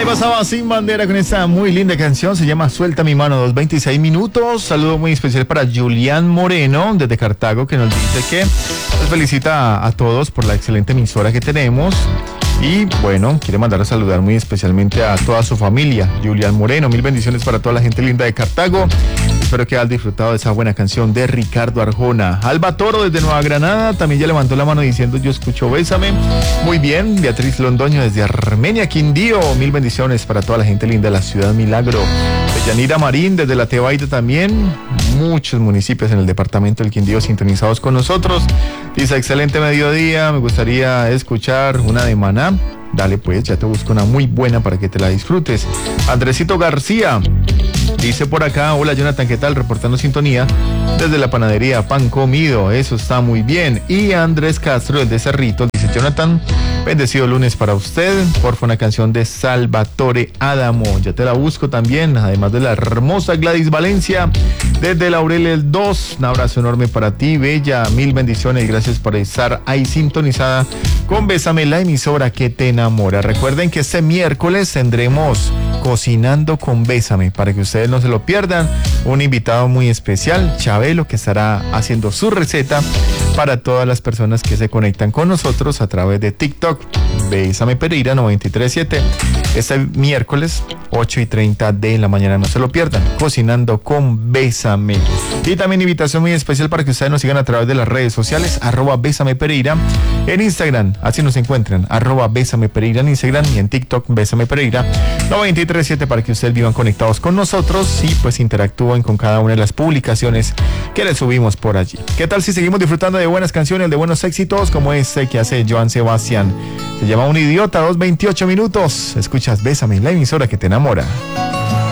pasaba Sin Bandera con esta muy linda canción, se llama Suelta mi mano, 2:26 minutos. Saludo muy especial para Julián Moreno desde Cartago, que nos dice que nos felicita a todos por la excelente emisora que tenemos. Y bueno, quiere mandar a saludar muy especialmente a toda su familia. Julián Moreno, mil bendiciones para toda la gente linda de Cartago. Espero que hayas disfrutado de esa buena canción de Ricardo Arjona. Alba Toro desde Nueva Granada también ya levantó la mano diciendo yo escucho Bésame. Muy bien, Beatriz Londoño desde Armenia, Quindío. Mil bendiciones para toda la gente linda de la ciudad Milagro. Yanira Marín desde la Tebaida también. Muchos municipios en el departamento del Quindío sintonizados con nosotros. Dice excelente mediodía, me gustaría escuchar una de Maná. Dale pues, ya te busco una muy buena para que te la disfrutes. Andresito García dice por acá, hola Jonathan, ¿qué tal? Reportando sintonía desde la panadería Pan Comido, eso está muy bien. Y Andrés Castro desde Cerrito dice, Jonathan, bendecido lunes para usted, porfa una canción de Salvatore Adamo, ya te la busco también, además de la hermosa Gladys Valencia desde Laurel el 2, un abrazo enorme para ti, bella, mil bendiciones y gracias por estar ahí sintonizada con Bésame, la emisora que te enamora. Recuerden que este miércoles tendremos Cocinando con Bésame, para que ustedes no se lo pierdan, un invitado muy especial, Chabelo, que estará haciendo su receta para todas las personas que se conectan con nosotros a través de TikTok. Bésame Pereira 937, este miércoles 8:30 de la mañana, no se lo pierdan, Cocinando con Bésame. Y también invitación muy especial para que ustedes nos sigan a través de las redes sociales, @Bésame Pereira en Instagram, así nos encuentran, @Bésame Pereira en Instagram, y en TikTok Bésame Pereira 937, para que ustedes vivan conectados con nosotros y pues interactúen con cada una de las publicaciones que les subimos por allí. ¿Qué tal si seguimos disfrutando de buenas canciones, de buenos éxitos como este que hace Joan Sebastián? Se llama Un Idiota, 2:28 minutos. Escuchas Bésame, la emisora que te enamora.